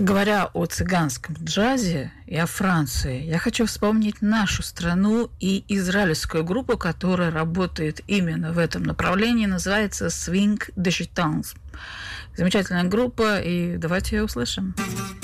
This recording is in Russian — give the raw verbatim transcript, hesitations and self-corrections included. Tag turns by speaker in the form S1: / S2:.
S1: Говоря о цыганском джазе и о Франции, я хочу вспомнить нашу страну и израильскую группу, которая работает именно в этом направлении, называется Swing de Gitans. Замечательная группа, и давайте ее услышим.